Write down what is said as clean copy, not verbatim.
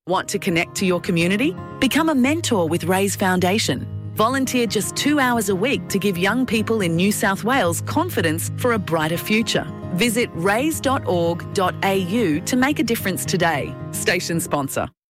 Want to connect to your community? Become a mentor with Raise Foundation. Volunteer just 2 hours a week to give young people in New South Wales confidence for a brighter future. Visit raise.org.au to make a difference today. Station sponsor.